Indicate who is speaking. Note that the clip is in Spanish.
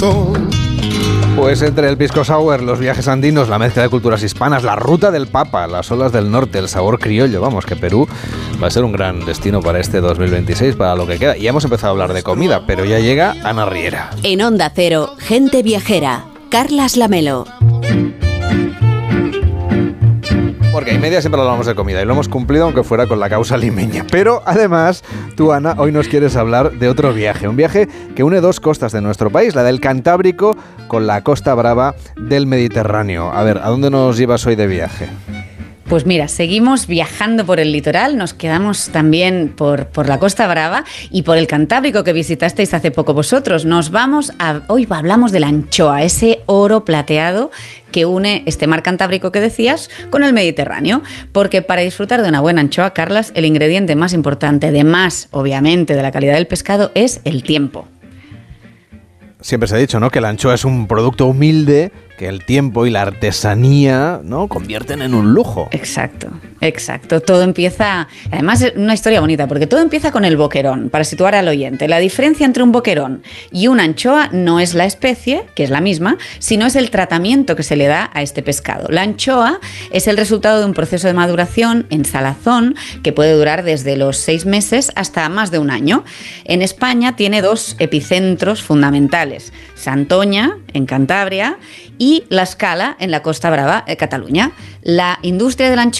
Speaker 1: Pues entre el pisco sour, los viajes andinos, la mezcla de culturas hispanas, la ruta del Papa, las olas del norte, el sabor criollo, vamos, que Perú va a ser un gran destino para este 2026, para lo que queda. Ya hemos empezado a hablar de comida, pero ya llega Ana Riera.
Speaker 2: En Onda Cero, gente viajera, Carlas Lamelo.
Speaker 1: Porque en media siempre hablamos de comida y lo hemos cumplido aunque fuera con la causa limeña. Pero además, tú, Ana, hoy nos quieres hablar de otro viaje. Un viaje que une dos costas de nuestro país, la del Cantábrico con la Costa Brava del Mediterráneo. A ver, ¿a dónde nos llevas hoy de viaje?
Speaker 3: Pues mira, seguimos viajando por el litoral, nos quedamos también por la Costa Brava y por el Cantábrico que visitasteis hace poco vosotros. Hoy hablamos de la anchoa, ese oro plateado que une este mar Cantábrico que decías con el Mediterráneo, porque para disfrutar de una buena anchoa, Carlas, el ingrediente más importante, además, obviamente, de la calidad del pescado, es el tiempo.
Speaker 1: Siempre se ha dicho, ¿no?, que la anchoa es un producto humilde, que el tiempo y la artesanía, ¿no?, convierten en un lujo.
Speaker 3: Exacto. Todo empieza, además es una historia bonita, porque todo empieza con el boquerón, para situar al oyente. La diferencia entre un boquerón y una anchoa no es la especie, que es la misma, sino es el tratamiento que se le da a este pescado. La anchoa es el resultado de un proceso de maduración en salazón que puede durar desde los 6 meses hasta más de un año. En España tiene 2 epicentros fundamentales: Santoña, en Cantabria, y La Scala, en la Costa Brava, Cataluña. La industria de la anchoa